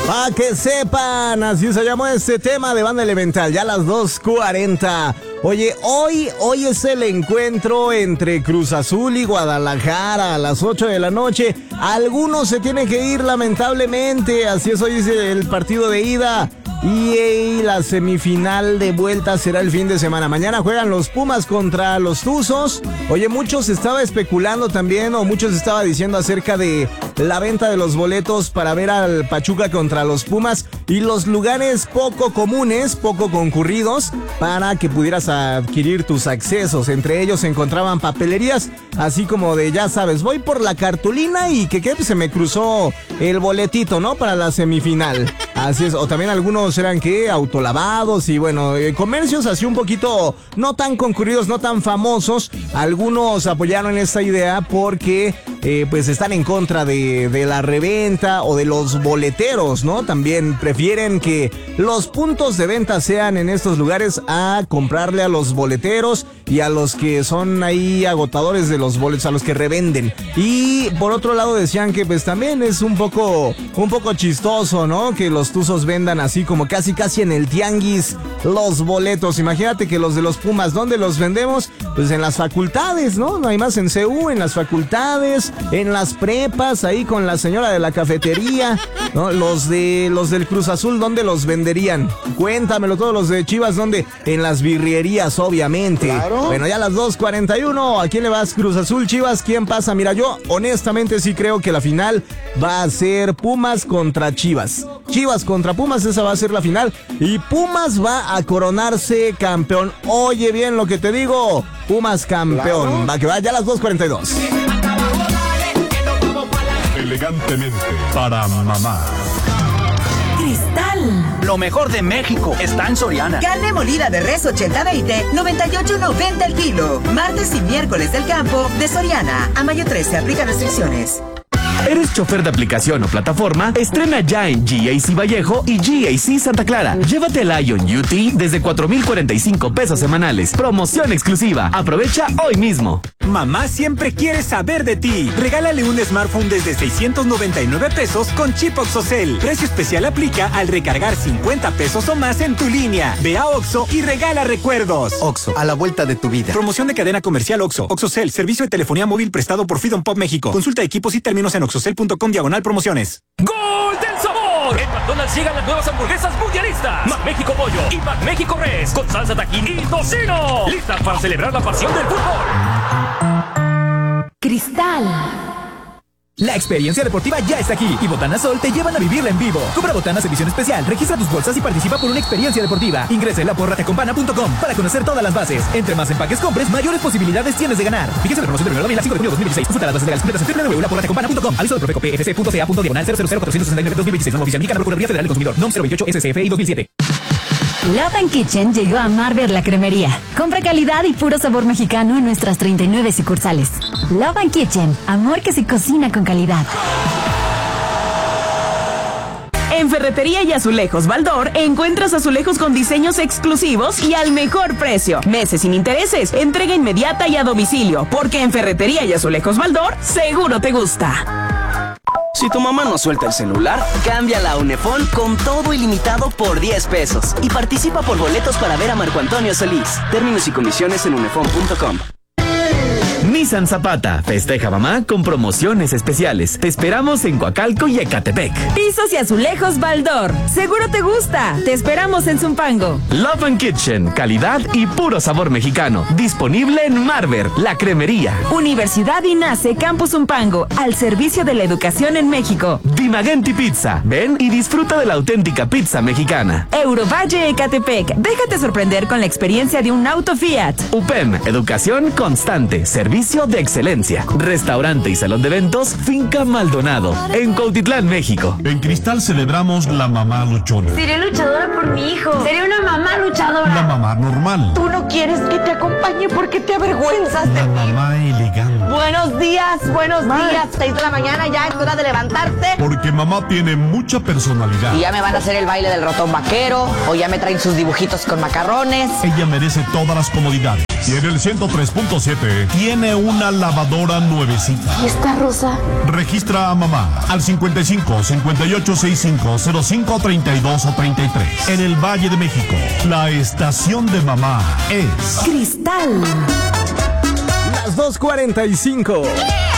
Pa' que sepan, así se llamó este tema de Banda Elemental, ya a las 2:40. Oye, hoy es el encuentro entre Cruz Azul y Guadalajara a las 8 de la noche. Algunos se tienen que ir lamentablemente, así es, hoy es el partido de ida. Y la semifinal de vuelta será el fin de semana. Mañana juegan los Pumas contra los Tuzos. Oye, muchos estaba especulando también, o muchos estaba diciendo acerca de la venta de los boletos para ver al Pachuca contra los Pumas y los lugares poco comunes, poco concurridos, para que pudieras adquirir tus accesos. Entre ellos se encontraban papelerías, así como de, ya sabes, voy por la cartulina y que se me cruzó el boletito, ¿no? Para la semifinal. Así es, o también algunos eran autolavados y bueno, comercios así un poquito no tan concurridos, no tan famosos. Algunos apoyaron esta idea porque pues están en contra de la reventa o de los boleteros, ¿no? También prefieren que los puntos de venta sean en estos lugares a comprarle a los boleteros y a los que son ahí agotadores de los boletos, a los que revenden. Y por otro lado decían que pues también es un poco chistoso, ¿no? Que los Tuzos vendan así como casi en el tianguis los boletos. Imagínate que los de los Pumas, ¿dónde los vendemos? Pues en las facultades, ¿no? No hay más en CU, en las facultades, en las prepas, ahí con la señora de la cafetería, ¿no? Los del Cruz Azul, ¿dónde los venderían? Cuéntamelo. Todos los de Chivas, ¿dónde? En las birrerías, obviamente. Claro. Bueno, ya a las 2:41, ¿a quién le vas? Cruz Azul, Chivas, ¿quién pasa? Mira, yo honestamente sí creo que la final va a ser Pumas contra Chivas. Chivas contra Pumas, esa va a ser la final. Y Pumas va a coronarse campeón. Oye bien lo que te digo. Pumas campeón. Claro. Va que va, ya a las 2:42. Elegantemente para mamá. Cristal. Lo mejor de México está en Soriana. Carne molida de res 80-20, 98.90 el kilo. Martes y miércoles del campo de Soriana. A mayo 13 aplica restricciones. ¿Eres chofer de aplicación o plataforma? Estrena ya en GAC Vallejo y GAC Santa Clara. Llévate el Ion UT desde 4,045 pesos semanales. Promoción exclusiva. Aprovecha hoy mismo. Mamá siempre quiere saber de ti. Regálale un smartphone desde 699 pesos con chip OXXOCEL. Precio especial aplica al recargar 50 pesos o más en tu línea. Ve a Oxxo y regala recuerdos. Oxxo, a la vuelta de tu vida. Promoción de cadena comercial Oxxo. OXXOCEL, servicio de telefonía móvil prestado por Freedom Pop México. Consulta equipos y términos en oxxocel.com/promociones. ¡Gol del sabor! En McDonald's llegan las nuevas hamburguesas mundialistas. McMéxico Pollo y McMéxico Res con salsa tajín y tocino. Listas para celebrar la pasión del fútbol. Cristal. La experiencia deportiva ya está aquí y Botana Sol te llevan a vivirla en vivo. Compra botanas edición especial, registra tus bolsas y participa por una experiencia deportiva. Ingresa en laporrateacompana.com para conocer todas las bases. Entre más empaques compres, mayores posibilidades tienes de ganar. Fíjense la promoción del 2000 a 5 de junio de 2016. Consulta las bases legales completas en www.laporrateacompana.com. Aviso de Profeco PFC.ca.diagonal 000-469-2016. Norma oficial mexicana, Procuraduría Federal del Consumidor. NOM 028 SCFI 2007. Love and Kitchen llegó a Marver La Cremería. Compra calidad y puro sabor mexicano en nuestras 39 sucursales. Love and Kitchen, amor que se cocina con calidad. En Ferretería y Azulejos Baldor encuentras azulejos con diseños exclusivos y al mejor precio. Meses sin intereses, entrega inmediata y a domicilio, porque en Ferretería y Azulejos Baldor seguro te gusta. Si tu mamá no suelta el celular, cámbiala a Unefón con todo ilimitado por 10 pesos. Y participa por boletos para ver a Marco Antonio Solís. Términos y condiciones en unefón.com. Nissan Zapata festeja mamá con promociones especiales. Te esperamos en Coacalco y Ecatepec. Pisos y azulejos Baldor. Seguro te gusta. Te esperamos en Zumpango. Love and Kitchen, calidad y puro sabor mexicano. Disponible en Marver, La Cremería. Universidad INACE Campus Zumpango, al servicio de la educación en México. Dimagenti Pizza. Ven y disfruta de la auténtica pizza mexicana. Eurovalle Ecatepec. Déjate sorprender con la experiencia de un auto Fiat. UPEM, educación constante, servicio de excelencia. Restaurante y salón de eventos Finca Maldonado, en Cuautitlán, México. En Cristal celebramos la mamá luchona. Seré luchadora por mi hijo. Seré una mamá luchadora. La mamá normal. Tú no quieres que te acompañe porque te avergüenzas de La mí. mamá elegante. Buenos días, 6 de la mañana, ya es hora de levantarte. Porque mamá tiene mucha personalidad. Y ya me van a hacer el baile del ratón vaquero, o ya me traen sus dibujitos con macarrones. Ella merece todas las comodidades. Y en el 103.7 tiene una lavadora nuevecita. ¿Y esta rosa? Registra a mamá al 55 58 65 05 32 o 33. En el Valle de México, la estación de mamá es Cristal. Las 2:45.